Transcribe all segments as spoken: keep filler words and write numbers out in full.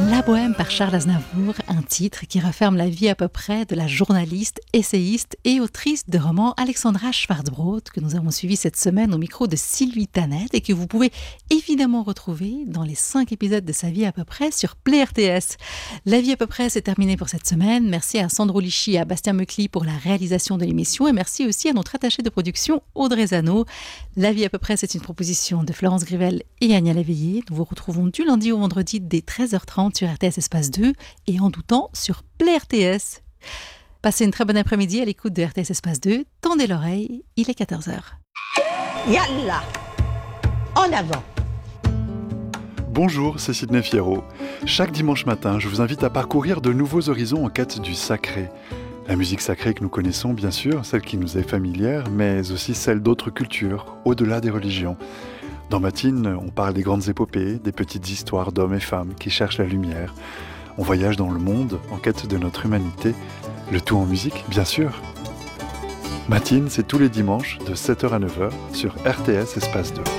La Bohème par Charles Aznavour, un titre qui referme la vie à peu près de la journaliste, essayiste et autrice de romans Alexandra Schwarzbrot, que nous avons suivi cette semaine au micro de Sylvie Tanet et que vous pouvez évidemment retrouver dans les cinq épisodes de sa vie à peu près sur Play R T S. La vie à peu près, c'est terminé pour cette semaine. Merci à Sandro Lichy et à Bastien Meucli pour la réalisation de l'émission et merci aussi à notre attaché de production Audrey Zano. La vie à peu près, c'est une proposition de Florence Grivel et Agnès Léveillé. Nous vous retrouvons du lundi au vendredi dès treize heures trente sur R T S Espace deux et en tout temps sur Play R T S. Passez une très bonne après-midi à l'écoute de R T S Espace deux. Tendez l'oreille, il est quatorze heures. Yallah, en avant. Bonjour, c'est Sidney Fierro. Chaque dimanche matin, je vous invite à parcourir de nouveaux horizons en quête du sacré. La musique sacrée que nous connaissons, bien sûr, celle qui nous est familière, mais aussi celle d'autres cultures, au-delà des religions. Dans Matine, on parle des grandes épopées, des petites histoires d'hommes et femmes qui cherchent la lumière. On voyage dans le monde en quête de notre humanité, le tout en musique, bien sûr. Matine, c'est tous les dimanches de sept heures à neuf heures sur R T S Espace deux.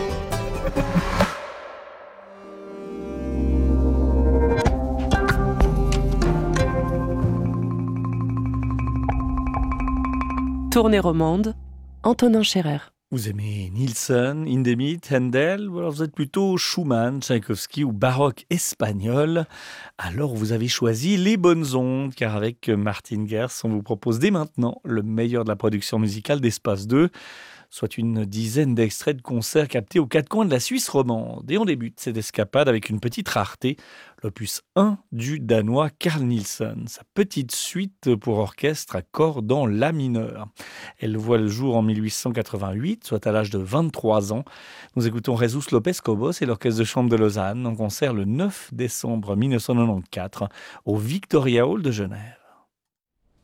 Tournée romande, Antonin Scherer. Vous aimez Nielsen, Hindemith, Handel, ou alors vous êtes plutôt Schumann, Tchaïkovski ou baroque espagnol. Alors vous avez choisi les bonnes ondes, car avec Martine Gers, on vous propose dès maintenant le meilleur de la production musicale d'Espace deux, soit une dizaine d'extraits de concerts captés aux quatre coins de la Suisse romande. Et on débute cette escapade avec une petite rareté, l'opus un du Danois Carl Nielsen, sa petite suite pour orchestre à corps dans la mineur. Elle voit le jour en mille huit cent quatre-vingt-huit, soit à l'âge de vingt-trois ans. Nous écoutons Jesus Lopez Cobos et l'Orchestre de chambre de Lausanne en concert le neuf décembre mille neuf cent quatre-vingt-quatorze au Victoria Hall de Genève.